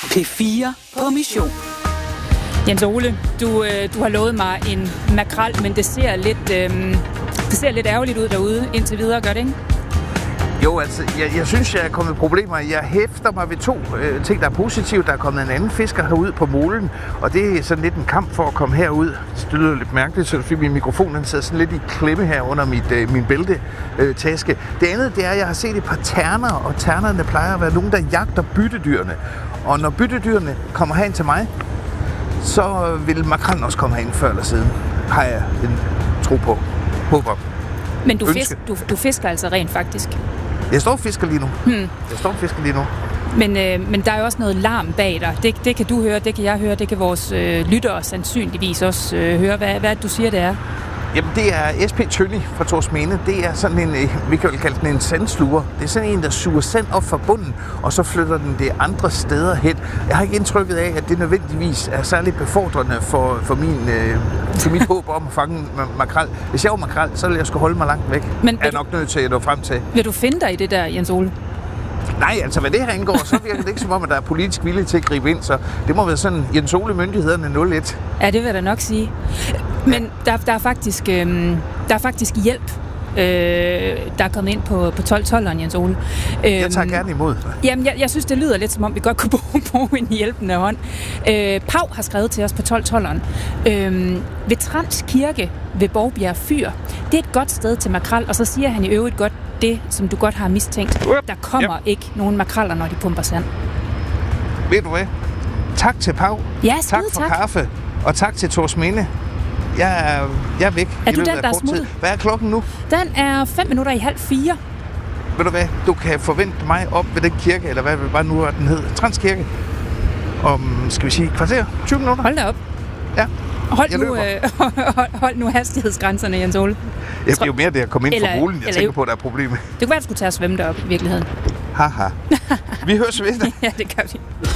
P4 på mission. Jens Ole, du har lovet mig en makrel, men det ser lidt ærgerligt ud derude indtil videre, gør det ikke? Jo, altså, jeg synes, jeg er kommet problemer. Jeg hæfter mig ved to ting, der er positive. Der er kommet en anden fisker herud på molen, og det er sådan lidt en kamp for at komme herud. Det lyder lidt mærkeligt, så min mikrofon den sidder sådan lidt i klemme her under min bæltetaske. Det andet, det er, at jeg har set et par terner, og ternerne plejer at være nogen, der jagter byttedyrene. Og når byttedyrene kommer herind til mig, så vil makrellen også komme herind før eller siden. Har jeg en tro på. Håber. Men du fisker altså rent faktisk? Jeg står og fisker lige nu. Men der er jo også noget larm bag dig. Det kan du høre, det kan jeg høre, det kan vores lyttere sandsynligvis også høre. Hvad du siger, det er? Jamen, det er SP Tønning fra Torsminde. Det er sådan en, vi kan vel kalde den en sandsluger. Det er sådan en, der suger sand op fra bunden, og så flytter den det andre steder hen. Jeg har ikke indtrykket af, at det nødvendigvis er særligt befordrende for mit håb om at fange makrel. Hvis jeg var makrel, så ville jeg skulle holde mig langt væk. Men er jeg nok nødt til at nå frem til. Vil du finde dig i det der, Jens Ole? Nej, altså hvad det her indgår, så virker det ikke som om, at der er politisk vilje til at gribe ind, så det må være sådan Jens Ole myndighederne 0-1. Ja, det vil jeg da nok sige. Men der er faktisk hjælp, der er kommet ind på 12-12'eren, Jens Ole. Jeg tager gerne imod. Jamen, jeg synes, det lyder lidt som om, vi godt kunne bruge en hjælpende hånd. Pau har skrevet til os på 12-12'eren. Ved Trans Kirke ved Borgbjerg Fyr, det er et godt sted til makrel, og så siger han i øvrigt godt det, som du godt har mistænkt. Der kommer ikke nogen makreller, når de pumper sand. Ved du hvad? Tak til Pau. Ja, tak for kaffe, og tak til Torsminde. Jeg er væk. Er du den, der er smuttet? Hvad er klokken nu? Den er 3:55. Ved du hvad? Du kan forvente mig op ved den kirke, eller hvad bare nu er den hed? Trans Kirke. Om, skal vi sige, kvarter? 20 minutter? Hold da op. Ja. Hold nu hastighedsgrænserne, Jens Ole. Det er jo mere det at komme ind fra molen, jeg tænker på, der er problemet. Det kunne være, at du skulle tage at svømme derop i virkeligheden. Haha. Vi høres ved. Ja, det gør vi.